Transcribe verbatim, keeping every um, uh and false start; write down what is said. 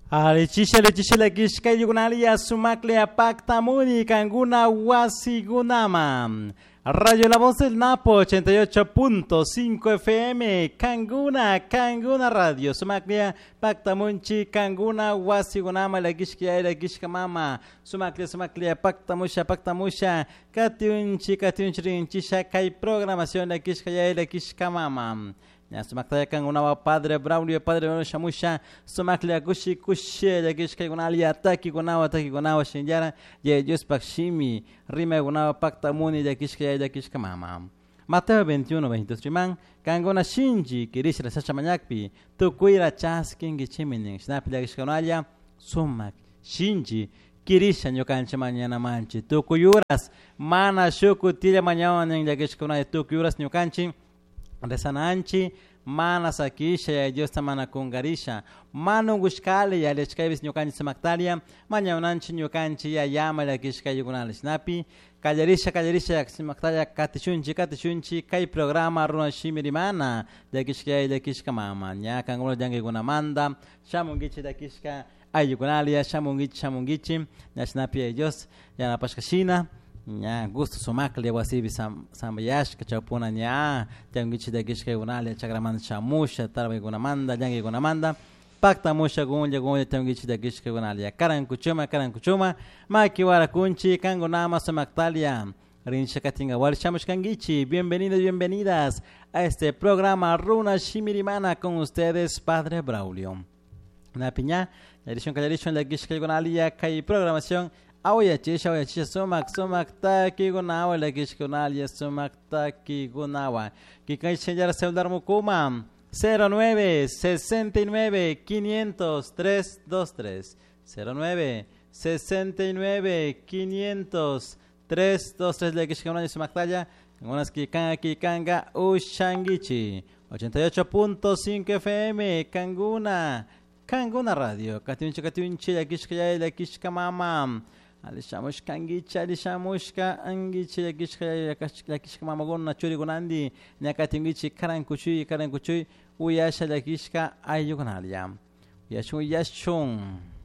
Alichisha lichisha lakishka yugunalia sumakle apaktamuni kanguna wasigunama. Radio La Voz del Napo ochenta y ocho punto cinco F M Kanguna Kanguna Radio Sumaklia Paktamunchi Kanguna Wasigunama Lagishkia Lagishka Mama Sumaklia Sumaklia Paktamusha Paktamusha Katiunchi Katiunchi Shakai Programación Lagishkia Lagishka Mama Ya Sumaklia Kanguna Padre Braulio Padre Shamusha Sumaklia Gushi Kushe Lagishka Gunalia Taki Gunawa Taki Gunawa Shinjara Ye Yus Pakshimi Rime Gunawa Paktamuni Lagishkia Lagishka Mama Mateo veintiuno, veintidós Rimán, Kangona Shinji, Kirish la Sacha Manyakpi, Tukuira Chaskin Gichiminin, Snapi Lagishkanaya, Sumak, Shinji, Kirisha Nyokancha Mañana Manchi, Tukuyuras, Mana Shuku Tila Mañana en Lagishkanaya, Tukuyuras Nyokanchi, Resananchi, Mana Sakisha, ya Dios Tamana Kungarisha, Manu Gushkali, ya Lechkavis Nyokanchi Samaktalia, Mañananchi Nyokanchi, ya Yama Lagishka Yugunal Snapi, Callarisha, Callarisha, Simaktalia, Katishunchi, Katishunchi, Kai programa Runa Shimirimana, de Kishka, de Kishka Mama, Ya Kangulo Jangi Gunamanda, Shamungichi de Kishka, Ayugunalia, Shamungichi, Shamungichi, Yasnapi, ellos, Ya la Pashkashina, Ya Gusto Sumakli, Wasibi Sambayash, Kachapuna, Ya, Jangichi de Kishka Gunalia, Chagraman Shamusha, Tarbi Gunamanda, Jangi Gunamanda, Pakta musha gunja gunja tangichi da gishka gunalia. Karan kuchuma, karan kuchuma. Makiwara kunchi, kangonama samaktalia. Rincha katinga walshamos kangichi. Bienvenidos, bienvenidas a este programa Runa Shimirimana con ustedes, Padre Braulio. Una piña, la edición que la edición de gishka gunalia, kai programación. Aoya chisha, aoya chisha, somak, somak, taki gunawa, la gishka gunalia, somak, taki gunawa. Kikai chenjara seudar mukuma. cero nueve sesenta y nueve quinientos tres veintitrés cero nueve sesenta y nueve quinientos tres veintitrés le kishkamana sumaktaya unas kikanga kikanga ushangichi ochenta y ocho punto cinco F M Kanguna Kanguna Radio Katiunchi Katiunchi la kishkaya la kishkamama Alishamush kangicha alishamushka angichi la kishkaya la kishkamama gonna churi gunandi nyakatingichi karan kuchui karan kuchui uyasha la kishka ayugunalia yashun yashun